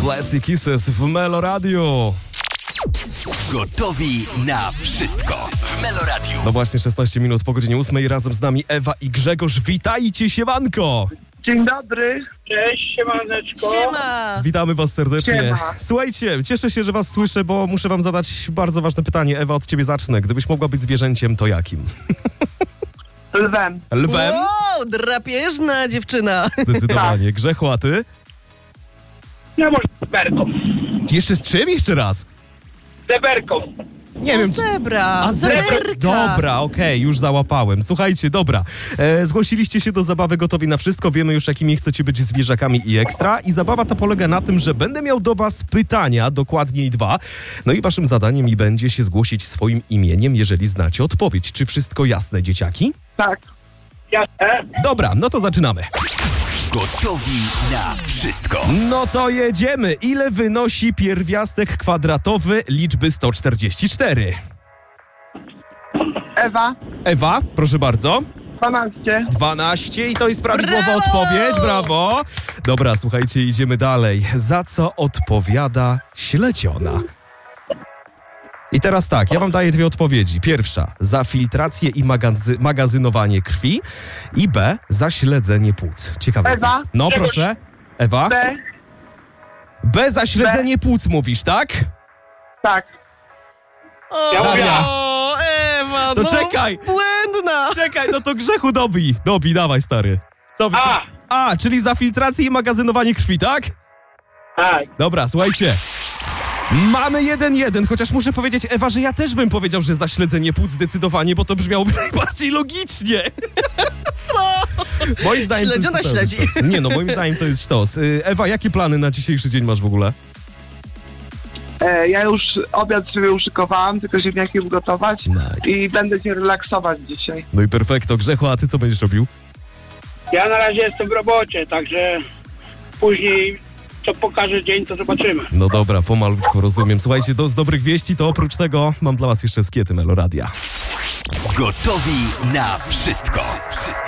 Blessy Kisses w Melo Radio. Gotowi na wszystko w Melo Radio. No właśnie, 16 minut po godzinie 8. Razem z nami Ewa i Grzegorz. Witajcie, siemanko! Dzień dobry. Cześć, siemaneczko. Siema! Witamy was serdecznie. Siema. Słuchajcie, cieszę się, że was słyszę, bo muszę wam zadać bardzo ważne pytanie. Ewa, od ciebie zacznę. Gdybyś mogła być zwierzęciem, to jakim? Lwem. Lwem? Wow, drapieżna dziewczyna. Zdecydowanie. Grzechu, a ty? Ja może zeberką. Jeszcze z czym? Jeszcze raz? Zeberką. Nie wiem. Zebra. A zebra. Zeberka. Dobra, okej, już załapałem. Słuchajcie, dobra. Zgłosiliście się do zabawy Gotowi na wszystko. Wiemy już, jakimi chcecie być zwierzakami i ekstra. I zabawa ta polega na tym, że będę miał do was pytania, dokładniej 2. No i waszym zadaniem będzie się zgłosić swoim imieniem, jeżeli znacie odpowiedź. Czy wszystko jasne, dzieciaki? Tak. Jasne. Dobra, no to zaczynamy. Gotowi na wszystko. No to jedziemy. Ile wynosi pierwiastek kwadratowy liczby 144? Ewa. Ewa, proszę bardzo. 12. 12 i to jest prawidłowa Brawo! odpowiedź, brawo. Dobra, słuchajcie, idziemy dalej. Za co odpowiada śledziona? I teraz tak, ja wam daję 2 odpowiedzi. Pierwsza, za filtrację i magazynowanie krwi i B, za śledzenie płuc. Ciekawe. Ewa. No proszę. Ewa? B. B za śledzenie płuc mówisz, tak? Tak. O, Daria. o, Ewa, To no, czekaj. błędna. Czekaj, no to Grzechu dobij, dawaj stary. Co? A, czyli za filtrację i magazynowanie krwi, tak? Tak. Dobra, słuchajcie. Mamy 1-1, chociaż muszę powiedzieć, Ewa, że ja też bym powiedział, że za śledzenie płuc zdecydowanie, bo to brzmiałoby najbardziej logicznie. Co? Moim zdaniem Śledziona to jest śledzi. sztos. Nie no, moim zdaniem to jest sztos. Ewa, jakie plany na dzisiejszy dzień masz w ogóle? Ja już obiad sobie uszykowałam, tylko ziemniaki ugotować Nice. i będę się relaksować dzisiaj. No i perfekto. Grzechu, a ty co będziesz robił? Ja na razie jestem w robocie, także później co pokaże dzień, to zobaczymy. No dobra, pomalutku, rozumiem. Słuchajcie, z dobrych wieści to oprócz tego mam dla was jeszcze skiety Melo Radia. Gotowi na wszystko.